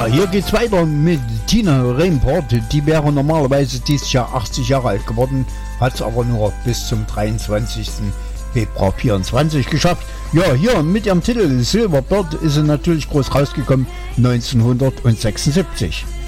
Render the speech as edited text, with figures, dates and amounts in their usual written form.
hier geht's weiter mit Tina Reinport. Die wäre normalerweise dieses Jahr 80 Jahre alt geworden, hat es aber nur bis zum 23. Februar 24 geschafft. Ja, hier mit ihrem Titel Silverbird ist sie natürlich groß rausgekommen, 1976.